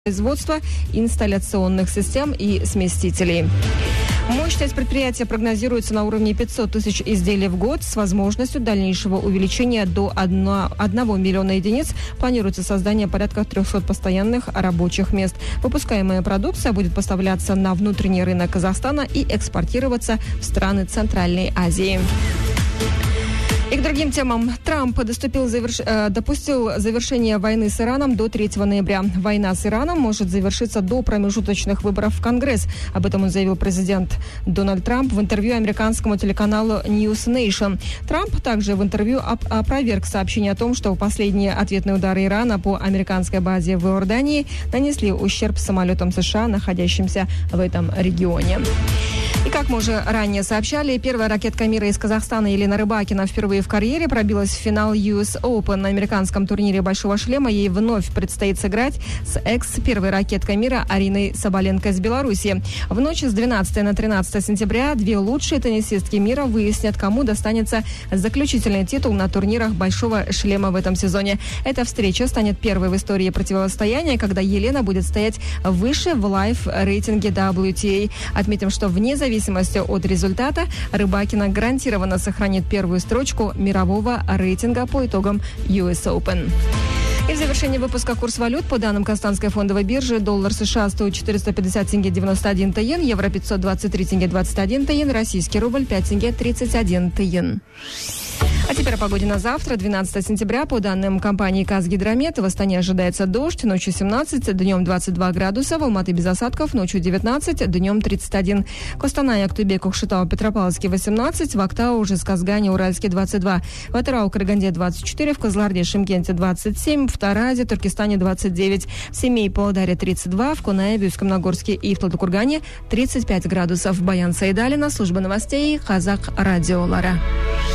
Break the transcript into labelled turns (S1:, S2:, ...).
S1: производства инсталляционных систем и сместителей. Мощность предприятия прогнозируется на уровне 500 тысяч изделий в год с возможностью дальнейшего увеличения до 1 миллиона единиц. Планируется создание порядка 300 постоянных рабочих мест. Выпускаемая продукция будет поставляться на внутренний рынок Казахстана и экспортироваться в страны Центральной Азии. И к другим темам. Трамп допустил завершение войны с Ираном до 3 ноября. Война с Ираном может завершиться до промежуточных выборов в Конгресс. Об этом заявил президент Дональд Трамп в интервью американскому телеканалу News Nation. Трамп также в интервью опроверг сообщение о том, что последние ответные удары Ирана по американской базе в Иордании нанесли ущерб самолетам США, находящимся в этом регионе. И как мы уже ранее сообщали, первая ракетка мира из Казахстана Елена Рыбакина впервые в карьере пробилась в финал US Open. На американском турнире «Большого шлема» ей вновь предстоит сыграть с экс-первой ракеткой мира Ариной Соболенко из Беларуси. В ночь с 12 на 13 сентября две лучшие теннисистки мира выяснят, кому достанется заключительный титул на турнирах «Большого шлема» в этом сезоне. Эта встреча станет первой в истории противостояния, когда Елена будет стоять выше в лайв-рейтинге WTA. Отметим, что вне зависимости от результата Рыбакина гарантированно сохранит первую строчку мирового рейтинга по итогам US Open. И в завершении выпуска курс валют. По данным Казахстанской фондовой биржи, доллар США стоит 450 тенге 91 тиен, евро 523 тенге 21 тиен, российский рубль 5 тенге 31 тиен. А теперь о погоде на завтра, 12 сентября. По данным компании «Казгидромет», в Астане ожидается дождь, ночью 17, днем 22 градуса, в Алматы без осадков, ночью 19, днем 31. Костанай, Актубе, Кокшетау, Петропавловске 18, в Актау, Жезказгане, Уральске 22, в Атырау, Караганде 24, в Кызылорде, Шымкенте 27, в Таразе, Туркестане 29, в Семей, Павлодаре 32, в Кунае, Бийско-Нагорске и в Талдыкургане 35 градусов. Баян Сайдалина, служба новостей, Казах Радио Лара.